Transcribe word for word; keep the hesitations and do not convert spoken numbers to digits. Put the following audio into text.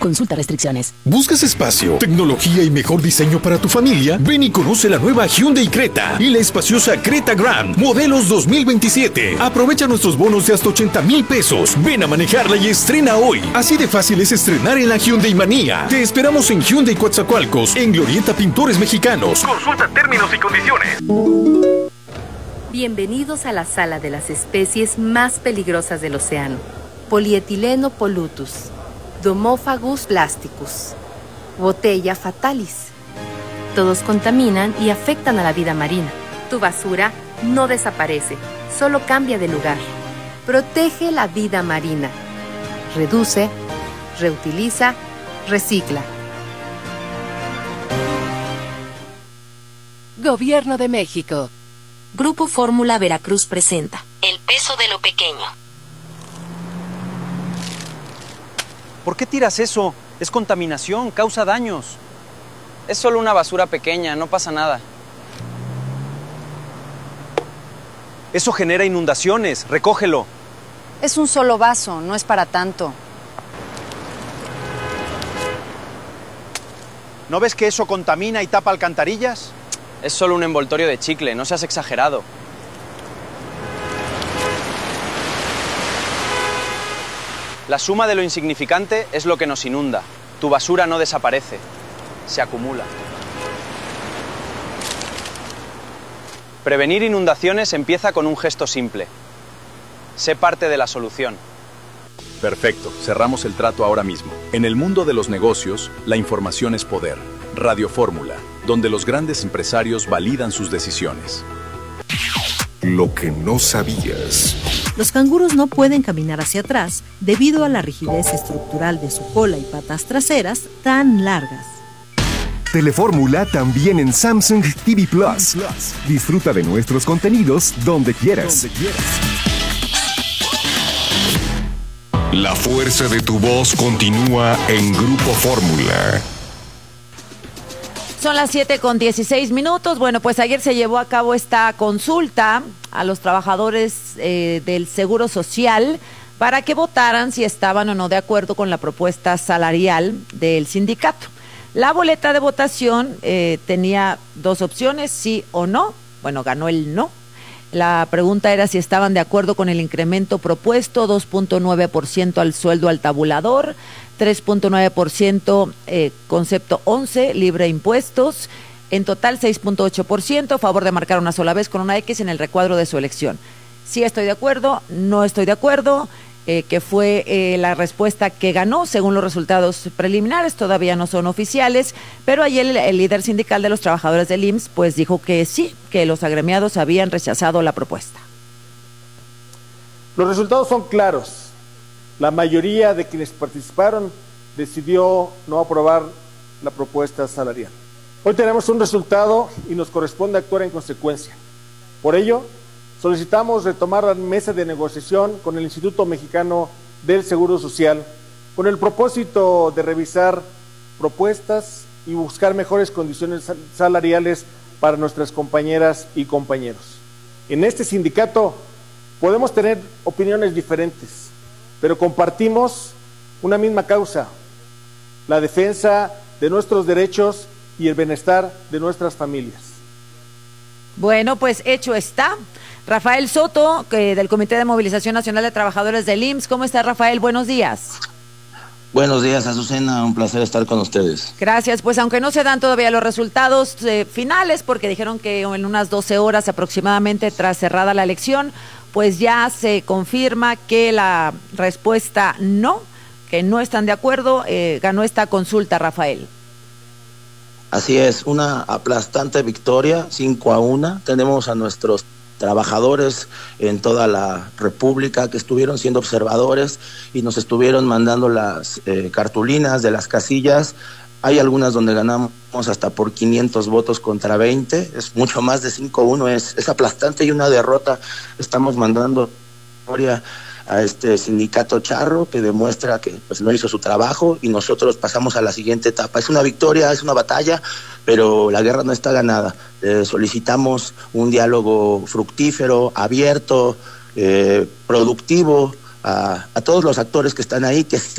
Consulta restricciones. ¿Buscas espacio, tecnología y mejor diseño para tu familia? Ven y conoce la nueva Hyundai Creta y la espaciosa Creta Grand, modelos dos mil veintisiete. Aprovecha nuestros bonos de hasta ochenta mil pesos. Ven a manejarla y estrena hoy. Así de fácil es estrenar en la Hyundai Manía. Te esperamos en Hyundai Coatzacoalcos, en Glorieta Pintores Mexicanos. Consulta términos y condiciones. Bienvenidos a la sala de las especies más peligrosas del océano. Polietileno pollutus, Domophagus plasticus, Botella fatalis. Todos contaminan y afectan a la vida marina. Tu basura no desaparece, solo cambia de lugar. Protege la vida marina. Reduce, reutiliza, recicla. Gobierno de México. Grupo Fórmula Veracruz presenta El peso de lo pequeño. ¿Por qué tiras eso? Es contaminación, causa daños. Es solo una basura pequeña, no pasa nada. Eso genera inundaciones, recógelo. Es un solo vaso, no es para tanto. ¿No ves que eso contamina y tapa alcantarillas? Es solo un envoltorio de chicle, no seas exagerado. La suma de lo insignificante es lo que nos inunda. Tu basura no desaparece, se acumula. Prevenir inundaciones empieza con un gesto simple. Sé parte de la solución. Perfecto, cerramos el trato ahora mismo. En el mundo de los negocios, la información es poder. Radio Fórmula, donde los grandes empresarios validan sus decisiones. Lo que no sabías. Los canguros no pueden caminar hacia atrás debido a la rigidez estructural de su cola y patas traseras tan largas. Telefórmula también en Samsung T V Plus. Disfruta de nuestros contenidos donde quieras. Donde quieras. La fuerza de tu voz continúa en Grupo Fórmula. Son las siete con dieciséis minutos. Bueno, pues ayer se llevó a cabo esta consulta a los trabajadores eh, del Seguro Social para que votaran si estaban o no de acuerdo con la propuesta salarial del sindicato. La boleta de votación eh, tenía dos opciones, sí o no. Bueno, ganó el no. La pregunta era si estaban de acuerdo con el incremento propuesto, dos punto nueve por ciento al sueldo al tabulador, tres punto nueve por ciento eh, concepto once, libre de impuestos, en total seis punto ocho por ciento, a favor de marcar una sola vez con una X en el recuadro de su elección. Sí estoy de acuerdo, no estoy de acuerdo, eh, que fue eh, la respuesta que ganó según los resultados preliminares, todavía no son oficiales, pero ayer el, el líder sindical de los trabajadores del I M S S pues dijo que sí, que los agremiados habían rechazado la propuesta. Los resultados son claros. La mayoría de quienes participaron decidió no aprobar la propuesta salarial. Hoy tenemos un resultado y nos corresponde actuar en consecuencia. Por ello, solicitamos retomar la mesa de negociación con el Instituto Mexicano del Seguro Social con el propósito de revisar propuestas y buscar mejores condiciones salariales para nuestras compañeras y compañeros. En este sindicato podemos tener opiniones diferentes, pero compartimos una misma causa, la defensa de nuestros derechos y el bienestar de nuestras familias. Bueno, pues hecho está. Rafael Soto, que del Comité de Movilización Nacional de Trabajadores del I M S S. ¿Cómo está, Rafael? Buenos días. Buenos días, Azucena, un placer estar con ustedes. Gracias, pues aunque no se dan todavía los resultados eh, finales, porque dijeron que en unas doce horas aproximadamente tras cerrada la elección, pues ya se confirma que la respuesta no, que no están de acuerdo, eh, ganó esta consulta, Rafael. Así es, una aplastante victoria, cinco a uno. Tenemos a nuestros trabajadores en toda la República que estuvieron siendo observadores y nos estuvieron mandando las eh, cartulinas de las casillas. Hay algunas donde ganamos hasta por quinientos votos contra veinte, es mucho más de cinco a uno, es, es aplastante y una derrota. Estamos mandando a este sindicato charro que demuestra que pues no hizo su trabajo y nosotros pasamos a la siguiente etapa. Es una victoria, es una batalla, pero la guerra no está ganada. Eh, solicitamos un diálogo fructífero, abierto, eh, productivo a, a todos los actores que están ahí, que